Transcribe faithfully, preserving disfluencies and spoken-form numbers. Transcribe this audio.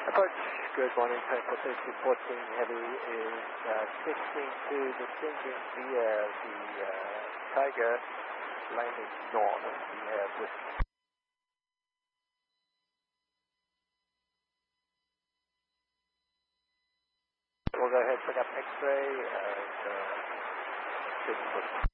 Approach, good morning, Transport Safety fourteen Heavy is uh, shifting to the changing via the uh, Tiger, landing north. We have with we'll go ahead and pick up X-ray and uh,